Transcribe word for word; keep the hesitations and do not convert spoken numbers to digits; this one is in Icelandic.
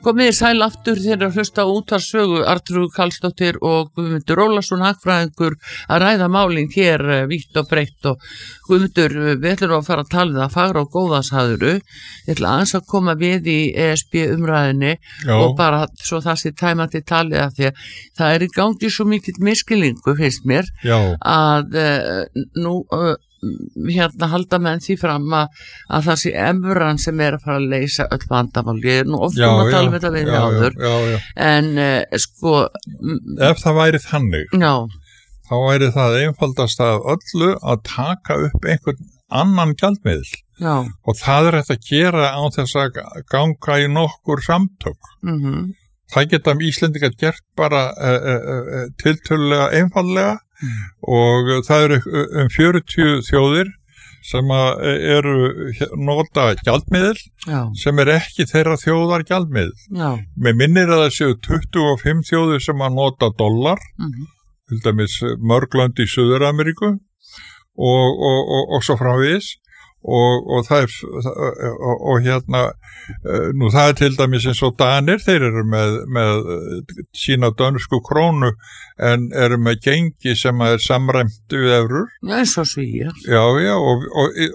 komið sæl aftur þegar að hlusta út að sögu Arnþrúður Karlsdóttir og Guðmundur Ólafsson hagfræðingur að ræða málin hér vítt og breytt og Guðmundur, við ætlum að fara að tala það fagra og góðashæðuru. Ég ætla aðeins að koma við í E S B umræðinni Já. Og bara svo það sé tæmandi talið af því að það er í gangi svo mikill miskilningu finnst mér Já. Að uh, nú uh, hérna halda menn því fram að, að það sé evran sem er að fara að leysa öll vandamál. Ég er nú oft um að tala um þetta við já, áður já, já, já. En uh, sko ef það væri þannig já. Þá væri það einfaldast að öllu að taka upp einhvern annan gjaldmiðil já. Og það er þetta að gera á þess að ganga í nokkur samtök mm-hmm. Það geta Íslendingar gert bara uh, uh, uh, tiltölulega einfaldlega Mm. og það eru um fjörutíu þjóðir sem eru nota gjaldmiðil Já. Sem er ekki þeirra þjóðar gjaldmiðil. Já. Mér minnir að það séu tuttugu og fimm þjóðir sem að nota dollar, mm-hmm. til dæmis mörglönd í Suður-Ameríku og, og, og, og svo framvegis. Og, og það er og, og hérna nú það er til dæmis eins og Danir þeir eru með, með sína dönsku krónu en eru með gengi sem er samræmt við evrur já, eins og Svíar já, já, og, og,